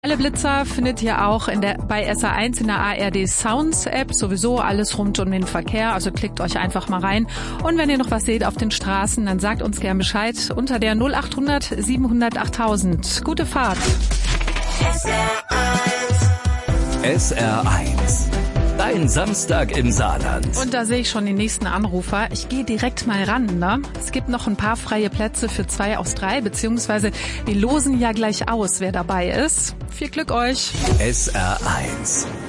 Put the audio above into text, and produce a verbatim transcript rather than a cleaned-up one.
Alle Blitzer findet ihr auch in der, bei S R eins in der A R D Sounds App. Sowieso alles rund um den Verkehr. Also klickt euch einfach mal rein. Und wenn ihr noch was seht auf den Straßen, dann sagt uns gern Bescheid unter der null acht hundert siebenhundert achttausend. Gute Fahrt. S R eins. S R eins. Dein Samstag im Saarland. Und da sehe ich schon den nächsten Anrufer. Ich gehe direkt mal ran, ne? Es gibt noch ein paar freie Plätze für zwei aus drei, beziehungsweise wir losen ja gleich aus, wer dabei ist. Viel Glück euch. S R eins.